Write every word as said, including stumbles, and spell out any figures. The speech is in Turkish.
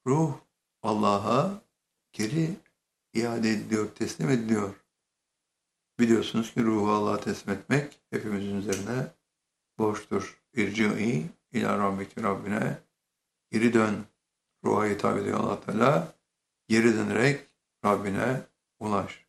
ruh Allah'a geri iade ediliyor, teslim ediliyor. Biliyorsunuz ki ruhu Allah'a teslim etmek hepimizin üzerine borçtur. İrci'i ila rabbiki Rabbine, geri dön. Ruha hitap ediyor Allah Teala. Geri dönerek Rabbine ulaş.